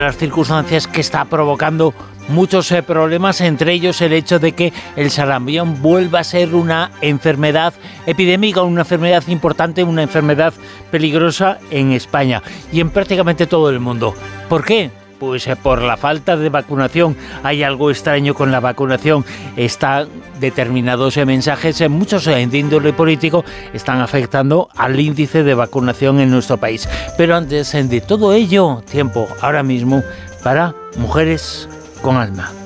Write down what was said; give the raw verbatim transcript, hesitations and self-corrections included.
las circunstancias que está provocando muchos eh, problemas, entre ellos el hecho de que el sarampión vuelva a ser una enfermedad epidémica, una enfermedad importante, una enfermedad peligrosa en España y en prácticamente todo el mundo. ¿Por qué? Pues eh, por la falta de vacunación. Hay algo extraño con la vacunación. Están determinados eh, mensajes, eh, muchos eh, de índole político, están afectando al índice de vacunación en nuestro país. Pero antes eh, de todo ello, tiempo ahora mismo para Mujeres con Alma.